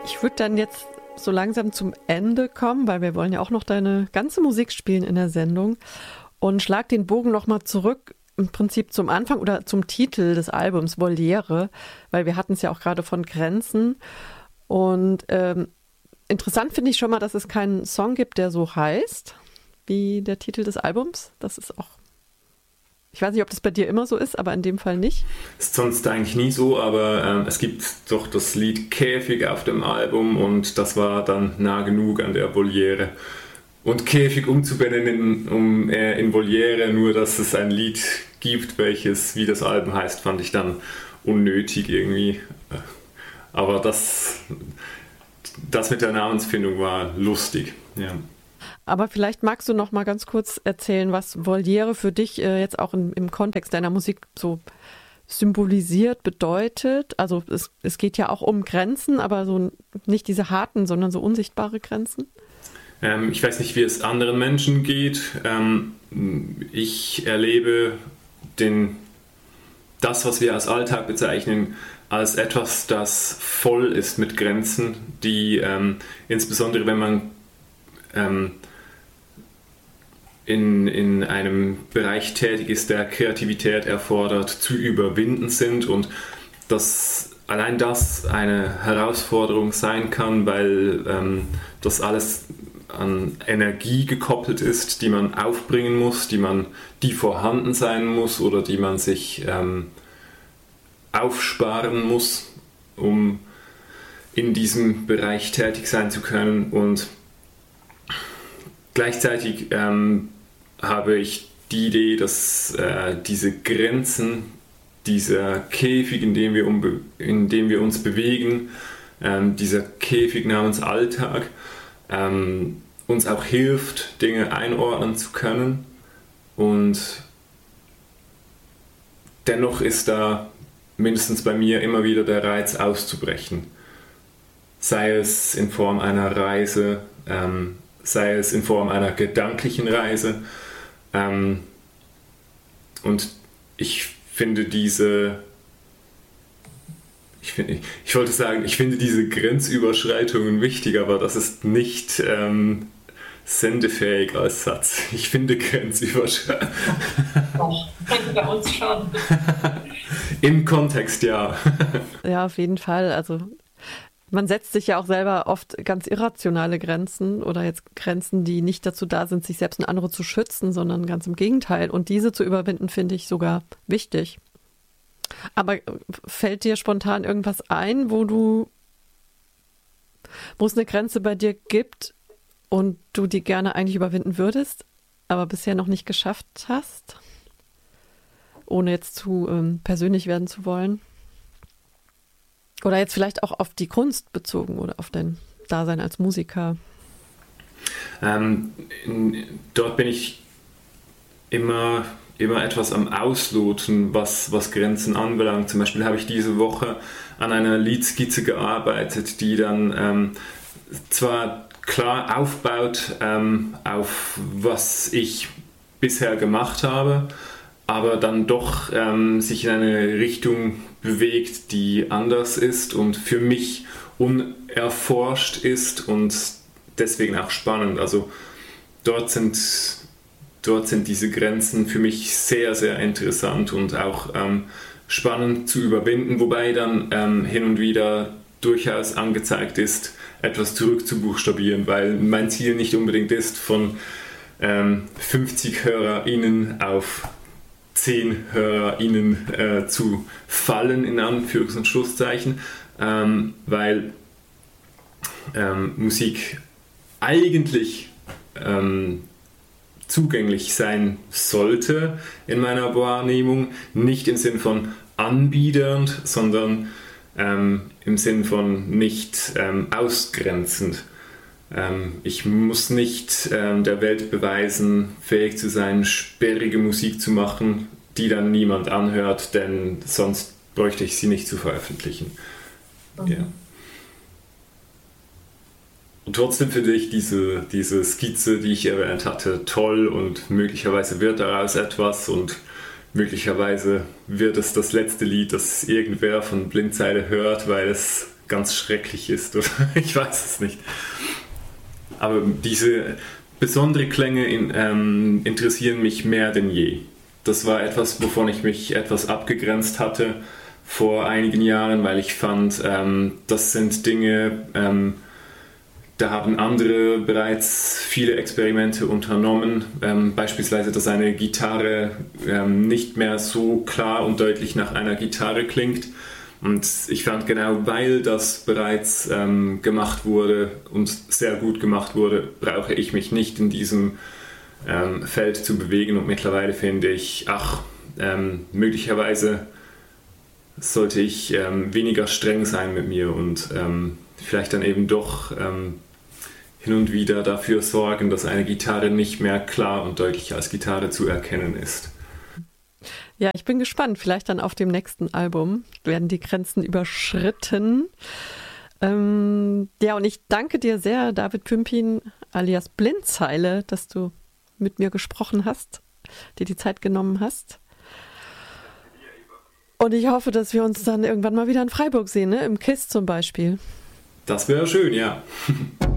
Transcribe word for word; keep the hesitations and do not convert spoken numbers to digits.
Ich würde dann jetzt so langsam zum Ende kommen, weil wir wollen ja auch noch deine ganze Musik spielen in der Sendung, und schlag den Bogen nochmal zurück im Prinzip zum Anfang oder zum Titel des Albums Voliere, weil wir hatten es ja auch gerade von Grenzen. Und ähm, interessant finde ich schon mal, dass es keinen Song gibt, der so heißt wie der Titel des Albums. Das ist auch, ich weiß nicht, ob das bei dir immer so ist, aber in dem Fall nicht. Ist sonst eigentlich nie so, aber ähm, es gibt doch das Lied Käfig auf dem Album und das war dann nah genug an der Voliere. Und Käfig umzubenennen um, äh, in Voliere, nur dass es ein Lied gibt, welches, wie das Album heißt, fand ich dann unnötig irgendwie. Aber das, das mit der Namensfindung war lustig, ja. Aber vielleicht magst du noch mal ganz kurz erzählen, was Voliere für dich äh, jetzt auch in, im Kontext deiner Musik so symbolisiert, bedeutet. Also es, es geht ja auch um Grenzen, aber so nicht diese harten, sondern so unsichtbare Grenzen. Ähm, ich weiß nicht, wie es anderen Menschen geht. Ähm, ich erlebe den, das, was wir als Alltag bezeichnen, als etwas, das voll ist mit Grenzen, die ähm, insbesondere, wenn man ähm, In, in einem Bereich tätig ist, der Kreativität erfordert, zu überwinden sind, und dass allein das eine Herausforderung sein kann, weil ähm, das alles an Energie gekoppelt ist, die man aufbringen muss, die man, die vorhanden sein muss oder die man sich ähm, aufsparen muss, um in diesem Bereich tätig sein zu können. Und gleichzeitig ähm, habe ich die Idee, dass äh, diese Grenzen, dieser Käfig, in dem wir, um, in dem wir uns bewegen, ähm, dieser Käfig namens Alltag, ähm, uns auch hilft, Dinge einordnen zu können. Und dennoch ist da mindestens bei mir immer wieder der Reiz auszubrechen. Sei es in Form einer Reise, ähm, sei es in Form einer gedanklichen Reise. Ähm, und ich finde diese, ich, finde, ich wollte sagen, ich finde diese Grenzüberschreitungen wichtig, aber das ist nicht ähm, sendefähig als Satz. Ich finde Grenzüberschreitungen. Doch, bei uns schon. Im Kontext, ja. Ja, auf jeden Fall. Also man setzt sich ja auch selber oft ganz irrationale Grenzen oder jetzt Grenzen, die nicht dazu da sind, sich selbst und andere zu schützen, sondern ganz im Gegenteil. Und diese zu überwinden, finde ich sogar wichtig. Aber fällt dir spontan irgendwas ein, wo du, wo es eine Grenze bei dir gibt und du die gerne eigentlich überwinden würdest, aber bisher noch nicht geschafft hast? Ohne jetzt zu ähm, persönlich werden zu wollen. Oder jetzt vielleicht auch auf die Kunst bezogen oder auf dein Dasein als Musiker. Ähm, in, dort bin ich immer, immer etwas am Ausloten, was, was Grenzen anbelangt. Zum Beispiel habe ich diese Woche an einer Liedskizze gearbeitet, die dann ähm, zwar klar aufbaut ähm, auf was ich bisher gemacht habe, aber dann doch ähm, sich in eine Richtung bewegt, die anders ist und für mich unerforscht ist und deswegen auch spannend. Also dort sind, dort sind diese Grenzen für mich sehr, sehr interessant und auch ähm, spannend zu überwinden, wobei dann ähm, hin und wieder durchaus angezeigt ist, etwas zurückzubuchstabieren, weil mein Ziel nicht unbedingt ist, von ähm, fünfzig HörerInnen auf zehn HörerInnen äh, zu fallen, in Anführungs- und Schlusszeichen, ähm, weil ähm, Musik eigentlich ähm, zugänglich sein sollte in meiner Wahrnehmung, nicht im Sinn von anbiedernd, sondern ähm, im Sinn von nicht ähm, ausgrenzend. Ähm, ich muss nicht ähm, der Welt beweisen, fähig zu sein, sperrige Musik zu machen, die dann niemand anhört, denn sonst bräuchte ich sie nicht zu veröffentlichen. Mhm. Ja. Und trotzdem finde ich diese, diese Skizze, die ich erwähnt hatte, toll und möglicherweise wird daraus etwas und möglicherweise wird es das letzte Lied, das irgendwer von Blindseile hört, weil es ganz schrecklich ist oder ich weiß es nicht. Aber diese besondere Klänge in, ähm, interessieren mich mehr denn je. Das war etwas, wovon ich mich etwas abgegrenzt hatte vor einigen Jahren, weil ich fand, ähm, das sind Dinge, ähm, da haben andere bereits viele Experimente unternommen, ähm, beispielsweise, dass eine Gitarre ähm, nicht mehr so klar und deutlich nach einer Gitarre klingt. Und ich fand, genau weil das bereits ähm, gemacht wurde und sehr gut gemacht wurde, brauche ich mich nicht in diesem ähm, Feld zu bewegen. Und mittlerweile finde ich, ach, ähm, möglicherweise sollte ich ähm, weniger streng sein mit mir und ähm, vielleicht dann eben doch ähm, hin und wieder dafür sorgen, dass eine Gitarre nicht mehr klar und deutlich als Gitarre zu erkennen ist. Ja, ich bin gespannt. Vielleicht dann auf dem nächsten Album werden die Grenzen überschritten. Ähm, ja, und ich danke dir sehr, David Pümpin alias Blindzeile, dass du mit mir gesprochen hast, dir die Zeit genommen hast. Und ich hoffe, dass wir uns dann irgendwann mal wieder in Freiburg sehen, ne? Im KISS zum Beispiel. Das wäre schön, ja.